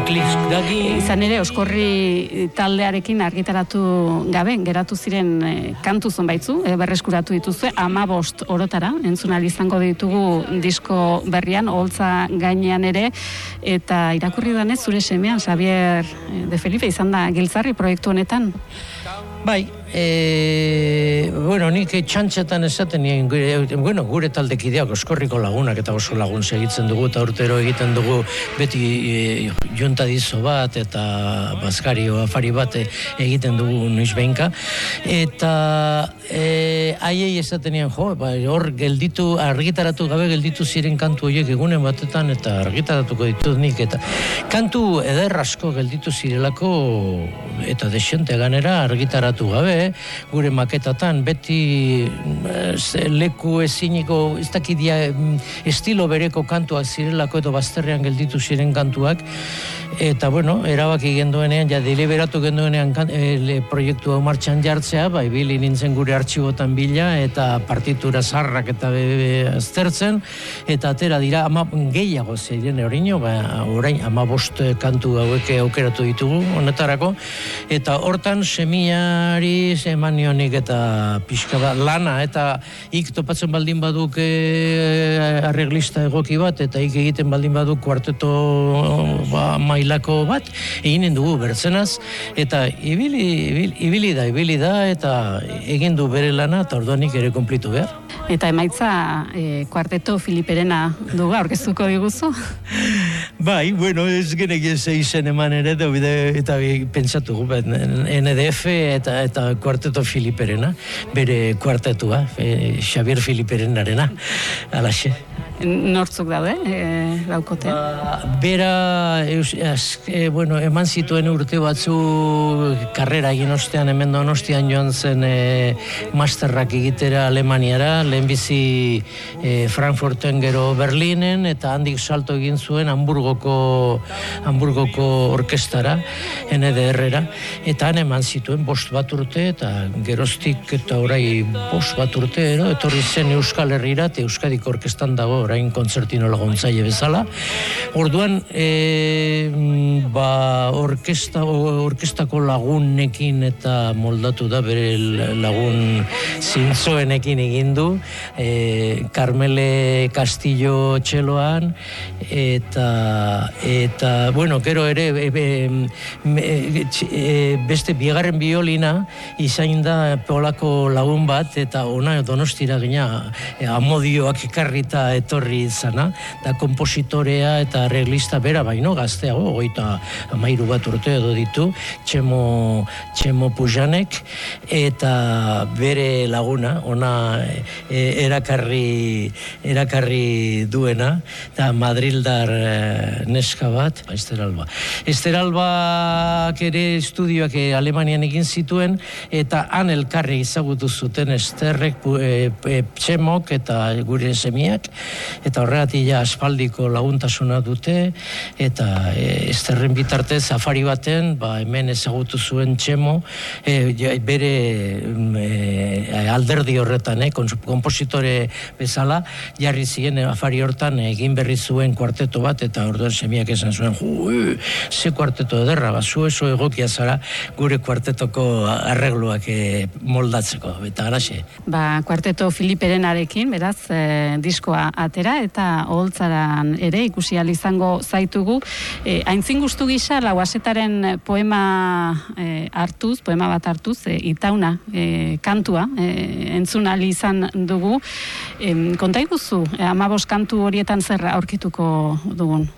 Izan ere, Oskorri taldearekin argitaratu gabe, geratu ziren kantu zonbaitzu, berreskuratu dituzue, 15 orotara, entzun ahal izango ditugu disko berrian, oholtza gainean ere, eta irakurri danez, zure semean, Xabier de Felipe, izan da giltzarri proiektu honetan? Bai, nik txantxetan esaten nien, gure taldekideak Oskorriko lagunak eta oso lagun segitzen dugu, eta urtero egiten dugu beti juntadizo bat eta bazkario afari bat egiten dugu noiz behinka, eta haiei esaten nien, hor gelditu, argitaratu gabe gelditu ziren kantu horiek egunen batetan, eta argitaratuko ditut nik, eta kantu eder asko gelditu zirelako, eta desente ganera argitaratu gabe, gure maketatan, beti leku eziniko, ez dakidia estilo bereko kantuak zirelako edo bazterrean gelditu ziren kantuak, eta erabaki genduenean, deliberatu genduenean proiektu hau martxan jartzea, ibili nintzen gure artxibotan bila, eta partitura zarrak eta aztertzen, eta atera dira, gehiago ziren horino, orain 15 kantu hauek aukeratu ditugu honetarako, eta hortan semiari eman nionik eta pixka bat lana, eta ik topatzen baldin baduk arreglista egoki bat, eta ik egiten baldin baduk kuarteto mailako bat, eginen dugu bertzenaz, eta ibili da, eta egin du bere lana, eta orduanik ere konplitu behar. Eta emaitza kuarteto Filiperena dugu, aurkeztuko diguzu? Bai, ez genek izen eman ere, eta pentsatu gu, NDF eta kuarteto Filiperena, bere kuartetua, Xabier Filiperenarena, alaxe. Nortzuk daude, daukotea? Bera, eman zituen urte batzu karrera egin ostean, hemen Donostian joan zen masterrak egitera Alemaniara, lehenbizi Frankfurten gero Berlinen, eta handik salto egin zuen Hamburgoko orkestara, NDR-era, eta han eman zituen 5 bat urte, eta geroztik eta orai 5 bat urte, etorri zen Euskal Herrira, eta Euskadiko orkestan dago, orain kontzertino laguntzaile bezala. Orduan, orkestako lagunekin eta moldatu da, bere lagun zintzoenekin egin du, Carmele Castillo txeloan, eta gero ere, beste bigarren biolina, izain da polako lagun bat, eta ona Donostira gina, amodioak ekarrita etorri izana, da kompositorea eta arreglista bera baino gazteago, 33 bat urte edo ditu, Txemo Pujanek, eta bere laguna, ona erakarri duena, eta madrildar neska bat, Ester Albak ere estudioak Alemanian egin zituen, eta han elkarri ezagutu zuten Esterrek, Txemok eta gure semiak, eta horregatik aspaldiko laguntasuna dute, eta Esterren bitartez afari baten, hemen ezagutu zuen Txemo, bere alderdi horretan, kompositore bezala, jarri ziren afari hortan egin berri zuen kuarteto bat, eta orduan semiak esan zuen, ze kuarteto ederra, zu eso egokia zara gure kuartetoko arregluak moldatzeko, eta araxe. Kuarteto Filiperenarekin, beraz, diskoa atera, eta oholtzaran ere ikusi ahal izango zaitugu. Aintzin gustu gisa, Lauasetaren poema bat hartuz, Itauna kantua, entzun ahal izan dugu. Konta iguzu, 15 kantu horietan zer aurkituko dugun?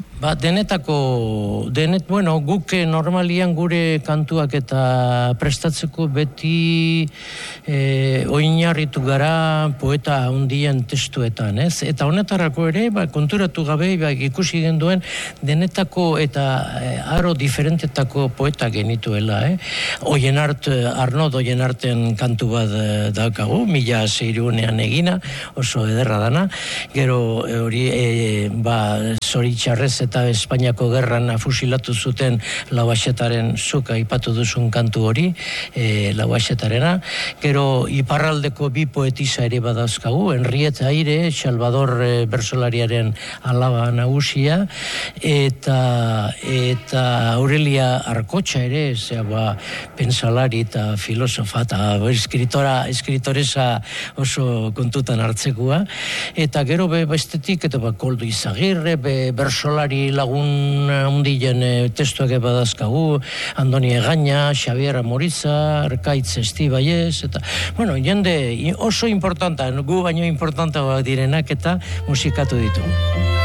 Guk normalian gure kantuak eta prestatzeko beti oinarritu gara poeta handien testuetan, ez? Eta honetarako ere, konturatu gabe, ikusi genduen denetako eta aro diferentetako poeta genituela, Arnaud Oienarten kantu bat daukagu, 1600ean egina, oso ederra dana, gero hori zoritxarrez eta Espainiako gerran fusilatu zuten Lauaxetaren zuk aipatu duzun kantu hori, Lauaxetarena. Gero iparraldeko bi poetisa ere badauzkagu, Henriette Aire, Salvador bersolariaren alaba nagusia, eta Aurelia Arkotxa ere, pensalari eta filosofa eta escritoresa oso kontutan hartzekoa, eta gero bestetik, eta Koldo Izagirre, bersolari lagun handilen testuak badazkagu, Andoni Egaña, Xavier Amoriza, Arkaitz Estibaiez, eta, jende oso importanta, gu baino importanta direnak eta musikatu ditugu.